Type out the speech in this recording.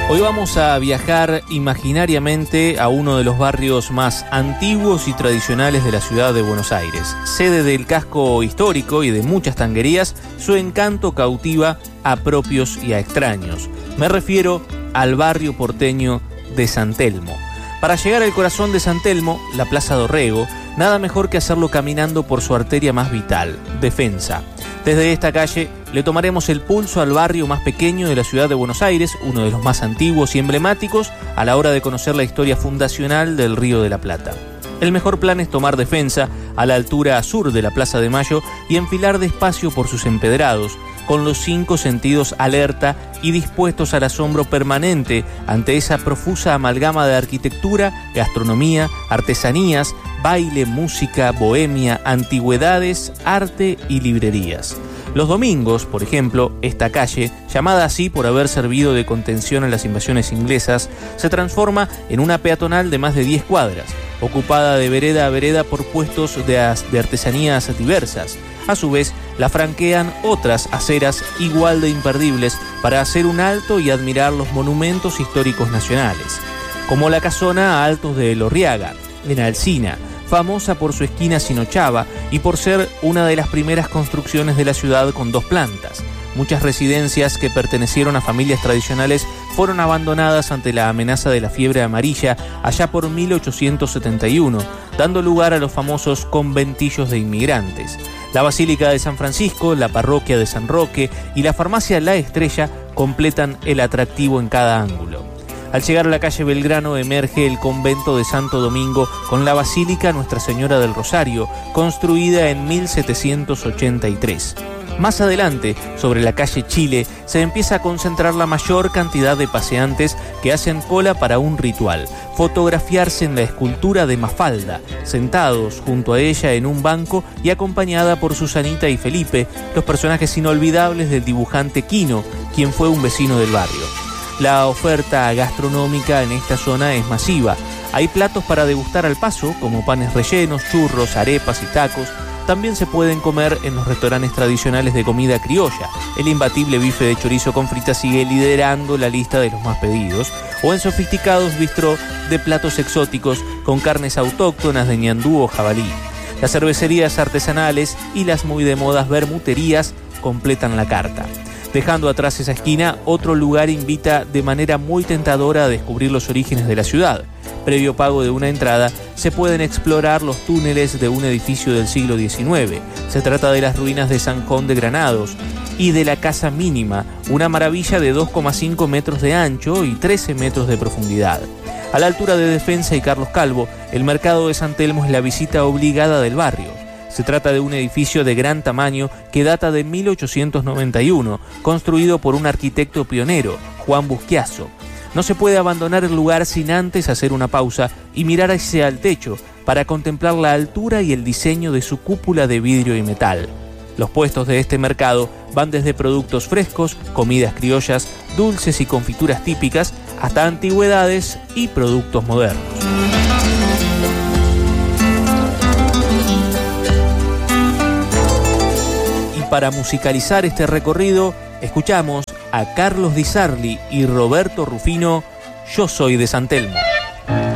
Hoy vamos a viajar imaginariamente a uno de los barrios más antiguos y tradicionales de la ciudad de Buenos Aires. Sede del casco histórico y de muchas tanguerías, su encanto cautiva a propios y a extraños. Me refiero al barrio porteño de San Telmo. Para llegar al corazón de San Telmo, la Plaza Dorrego, nada mejor que hacerlo caminando por su arteria más vital, Defensa. Desde esta calle le tomaremos el pulso al barrio más pequeño de la ciudad de Buenos Aires, uno de los más antiguos y emblemáticos a la hora de conocer la historia fundacional del Río de la Plata. El mejor plan es tomar Defensa a la altura sur de la Plaza de Mayo y enfilar despacio por sus empedrados, con los 5 sentidos alerta y dispuestos al asombro permanente ante esa profusa amalgama de arquitectura, gastronomía, artesanías, baile, música, bohemia, antigüedades, arte y librerías. Los domingos, por ejemplo, esta calle, llamada así por haber servido de contención a las invasiones inglesas, se transforma en una peatonal de más de 10 cuadras, ocupada de vereda a vereda por puestos de artesanías diversas. A su vez, la franquean otras aceras igual de imperdibles para hacer un alto y admirar los monumentos históricos nacionales, como la casona Altos de Elorriaga, en Alsina, famosa por su esquina Sinochava y por ser una de las primeras construcciones de la ciudad con 2 plantas. Muchas residencias que pertenecieron a familias tradicionales fueron abandonadas ante la amenaza de la fiebre amarilla allá por 1871, dando lugar a los famosos conventillos de inmigrantes. La Basílica de San Francisco, la Parroquia de San Roque y la Farmacia La Estrella completan el atractivo en cada ángulo. Al llegar a la calle Belgrano emerge el convento de Santo Domingo con la Basílica Nuestra Señora del Rosario, construida en 1783. Más adelante, sobre la calle Chile, se empieza a concentrar la mayor cantidad de paseantes que hacen cola para un ritual: fotografiarse en la escultura de Mafalda, sentados junto a ella en un banco y acompañada por Susanita y Felipe, los personajes inolvidables del dibujante Quino, quien fue un vecino del barrio. La oferta gastronómica en esta zona es masiva. Hay platos para degustar al paso, como panes rellenos, churros, arepas y tacos. También se pueden comer en los restaurantes tradicionales de comida criolla. El imbatible bife de chorizo con fritas sigue liderando la lista de los más pedidos, o en sofisticados bistró de platos exóticos con carnes autóctonas de ñandú o jabalí. Las cervecerías artesanales y las muy de modas vermuterías completan la carta. Dejando atrás esa esquina, otro lugar invita de manera muy tentadora a descubrir los orígenes de la ciudad. Previo pago de una entrada, se pueden explorar los túneles de un edificio del siglo XIX. Se trata de las ruinas de San Juan de Granados y de la Casa Mínima, una maravilla de 2,5 metros de ancho y 13 metros de profundidad. A la altura de Defensa y Carlos Calvo, el mercado de San Telmo es la visita obligada del barrio. Se trata de un edificio de gran tamaño que data de 1891, construido por un arquitecto pionero, Juan Busquiazo. No se puede abandonar el lugar sin antes hacer una pausa y mirar hacia el techo para contemplar la altura y el diseño de su cúpula de vidrio y metal. Los puestos de este mercado van desde productos frescos, comidas criollas, dulces y confituras típicas, hasta antigüedades y productos modernos. Para musicalizar este recorrido, escuchamos a Carlos Di Sarli y Roberto Rufino, Yo soy de San Telmo.